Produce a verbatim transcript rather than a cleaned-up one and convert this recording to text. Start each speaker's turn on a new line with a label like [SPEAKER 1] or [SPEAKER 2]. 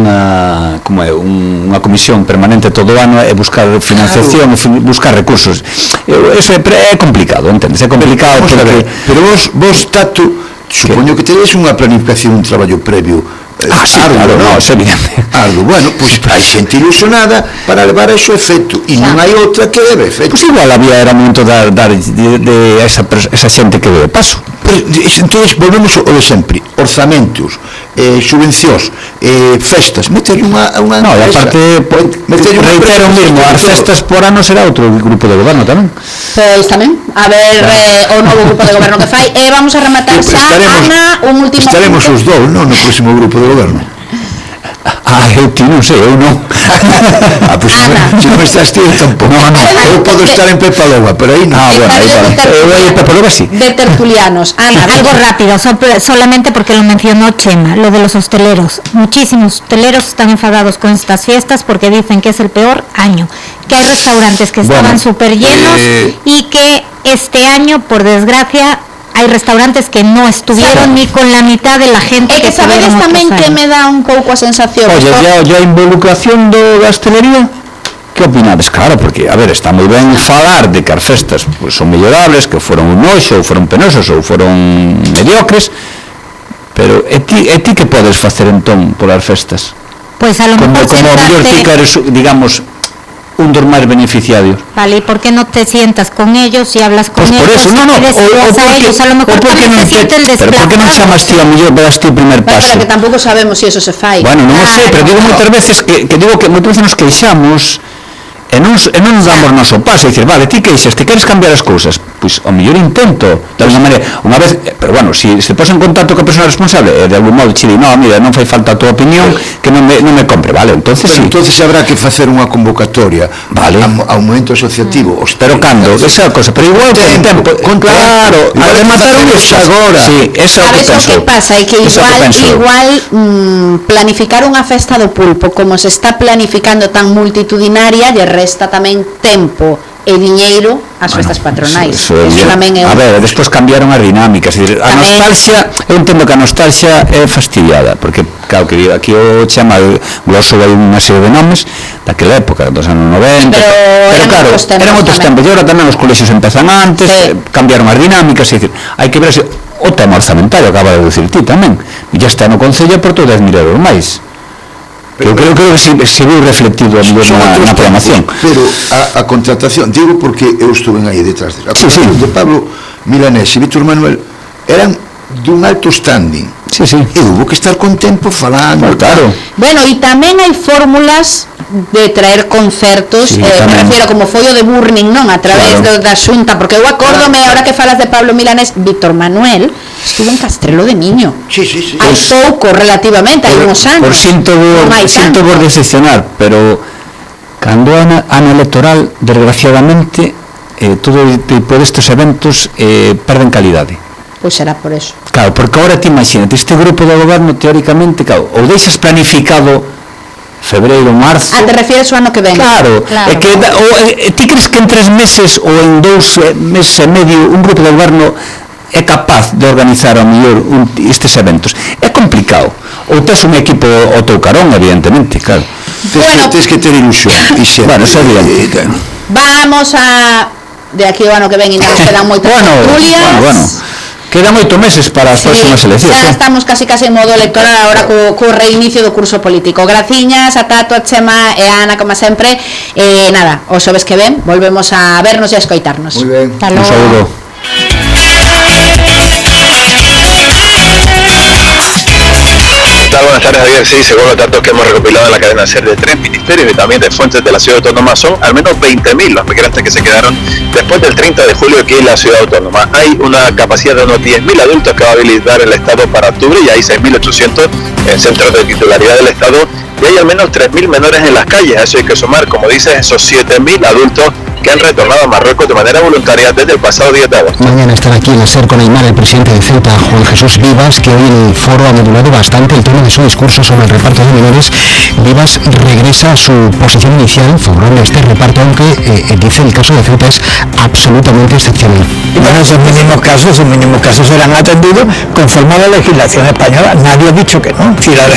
[SPEAKER 1] unha como é, un, unha comisión permanente todo o ano e buscar financiación, claro. buscar recursos. Eso é, é complicado, entendes? É complicado
[SPEAKER 2] pero, porque... Pero vos, vos Tato, supoño que tedes unha planificación, un traballo previo.
[SPEAKER 1] Ah, sí,
[SPEAKER 2] arduo,
[SPEAKER 1] claro, no, é evidente.
[SPEAKER 2] Arduo, bueno, pois pues, hai xente ilusionada para levar a eso efecto e non hai outra que debe efecto.
[SPEAKER 1] Pois pues igual había era momento de dar de, de esa, esa xente que debe paso.
[SPEAKER 2] Pero, entón, volvemos ao de sempre, orzamentos, eh, subvencións, eh, festas, meter unha, unha
[SPEAKER 1] no, e aparte, reitero mismo, as festas por ano será outro grupo de goberno tamén.
[SPEAKER 3] Pois tamén, a ver eh, o novo grupo de goberno que fai, e vamos a rematar xa, Ana, un último
[SPEAKER 2] estaremos punto. Os dous, non, no próximo grupo de goberno.
[SPEAKER 1] Ah, eu ti non sei, eu non.
[SPEAKER 2] Ah, pois pues, se non estás ti, eu tampouco.
[SPEAKER 1] No, no,
[SPEAKER 2] eu podo estar en Pepalova, pero aí non.
[SPEAKER 1] Ah, bueno, aí vale. Eu en Pepalova sí.
[SPEAKER 3] De tertulianos. Ana,
[SPEAKER 4] algo rápido, solamente porque lo mencionó Chema, lo de los hosteleros. Muchísimos hosteleros están enfadados con estas fiestas porque dicen que es el peor año, que hay restaurantes que estaban súper bueno, llenos eh... y que este año, por desgracia, hai restaurantes que non estuvieron ni con la mitad de la gente
[SPEAKER 3] é que, que sabedes tamén que me dá un pouco a sensación.
[SPEAKER 1] Oye, ya, ya a involucración do da hostelería, que opinades? Claro, porque, a ver, está moi ben falar de que as festas pues, son mellorables, que foron un noxo, ou foron penosos, ou foron mediocres, pero e ti, e ti que podes facer entón por as festas?
[SPEAKER 4] Pues a lo
[SPEAKER 1] como,
[SPEAKER 4] mejor
[SPEAKER 1] como a mellor ti que eres, digamos, un dos máis beneficiarios.
[SPEAKER 4] Vale, ¿y por qué no te sientas con ellos y hablas con
[SPEAKER 1] pues
[SPEAKER 4] ellos?
[SPEAKER 1] Pues por eso, no, no,
[SPEAKER 4] o, o porque, a ellos, a lo mejor también
[SPEAKER 1] no
[SPEAKER 4] se sienten desplazados.
[SPEAKER 1] Pero por que non chamas ti a mellor, verás ti o primer paso?
[SPEAKER 3] Pero que tampouco sabemos se si eso se fai.
[SPEAKER 1] Bueno, non claro, sei, pero digo no. moitas veces que, que digo que moitas veces nos queixamos e non, e non nos damos noso paso e dicir, vale, ti queixas, te queres cambiar as cousas, pois o mellor intento de alguma maneira, unha vez, pero bueno, se si, se pos en contacto coa persona responsable e de algún modo che di, no, mira, non fai falta a tua opinión que non me, non me compre, vale, entonces
[SPEAKER 2] pero
[SPEAKER 1] sí.
[SPEAKER 2] entonces habrá que facer unha convocatoria vale. a, a un momento asociativo mm.
[SPEAKER 1] pero cando, esa cosa, pero igual con tempo, con claro, a remataron iso agora
[SPEAKER 3] sí,
[SPEAKER 1] eso é o que penso
[SPEAKER 3] o que pasa é que igual, que igual mm, planificar unha festa do pulpo como se está planificando tan multitudinaria lle resta tamén tempo e diñeiro ás bueno, festas patronais. Eso, eso, eso tamén é un...
[SPEAKER 1] A ver, despois cambiaron as dinámicas, decir, a tamén... nostalgia, eu entendo que a nostalgia é fastidiada, porque claro que aquí o chama gloso hai unha serie de nomes daquela época, dos anos noventa,
[SPEAKER 3] pero,
[SPEAKER 1] pero claro, eran outros tempos, e agora tamén os colexios empezan antes, sí. cambiaron as dinámicas, é dicir, hai que ver se o tema orzamentario acaba de decir ti tamén, e já está no Concello por todo dez mil euros máis. Eu creo, creo que se, se viu reflectido a mellor na, na programación.
[SPEAKER 2] Pero a, a contratación, digo porque eu estuve aí detrás de a
[SPEAKER 1] sí, sí.
[SPEAKER 2] de Pablo Milanés e Víctor Manuel eran dun alto standing.
[SPEAKER 1] Sí, sí.
[SPEAKER 2] E hubo que estar con tempo falando.
[SPEAKER 1] Claro.
[SPEAKER 3] Bueno, e tamén hai fórmulas de traer concertos, sí, eh, me refiero como foi o de Burning, non? A través claro. da Xunta, porque eu acórdome, ahora que falas de Pablo Milanés, Víctor Manuel estuvo en Castrelo de Miño.
[SPEAKER 2] Sí, sí, sí.
[SPEAKER 3] Hai pues, pouco relativamente, hai uns anos.
[SPEAKER 1] Por sinto vos, sinto vos decepcionar, pero cando ano, ano electoral, desgraciadamente, eh, todo tipo destes eventos eh, perden calidade.
[SPEAKER 3] Pois será por eso.
[SPEAKER 1] Claro, porque agora te imagínate, este grupo de goberno teóricamente, claro, ou deixas planificado febreiro, marzo.
[SPEAKER 3] Ah, te refieres ao ano que ven.
[SPEAKER 1] Claro, claro. É que o, e, ti crees que en tres meses ou en dous meses e medio un grupo de goberno é capaz de organizar ao mellor un, estes eventos? É complicado. Ou tes un equipo ao teu carón, evidentemente, claro.
[SPEAKER 2] Tes, bueno, que, tes que ter ilusión.
[SPEAKER 1] Bueno, eso é evidente. Claro.
[SPEAKER 3] Vamos a... De aquí ao ano que ven, ainda nos quedan moitas
[SPEAKER 1] bueno,
[SPEAKER 3] tertulias.
[SPEAKER 1] Bueno, bueno. Quedan oito meses para as sí, próximas eleccións.
[SPEAKER 3] Xa estamos casi casi en modo electoral agora co, co reinicio do curso político. Graciñas a Tato, a Chema e a Ana, como sempre. Eh, nada, os xoves que ven volvemos a vernos e a escoitarnos.
[SPEAKER 2] Muy ben.
[SPEAKER 1] Un saúdo.
[SPEAKER 5] Buenas tardes, Javier. Sí, según los datos que hemos recopilado en la cadena SER de tres ministerios y también de fuentes de la ciudad autónoma, son al menos veinte mil los migrantes que se quedaron después del treinta de julio aquí en la ciudad autónoma. Hay una capacidad de unos diez mil adultos que va a habilitar el Estado para octubre y hay seis mil ochocientos en centros de titularidad del Estado y hay al menos tres mil menores en las calles. A eso hay que sumar, como dices, esos siete mil adultos que han retornado a Marruecos de manera voluntaria desde el pasado diez de agosto.
[SPEAKER 6] Mañana estará aquí en la SER con Aymar el presidente de Ceuta, Juan Jesús Vivas, que hoy en el foro ha modulado bastante el tono de su discurso sobre el reparto de menores. Vivas regresa a su posición inicial favorable a este reparto, aunque eh, dice el caso de Ceuta es absolutamente excepcional.
[SPEAKER 7] Y bueno, esos mínimos casos, esos mínimos casos serán atendidos conforme a la legislación española. Nadie ha dicho que no. Si la,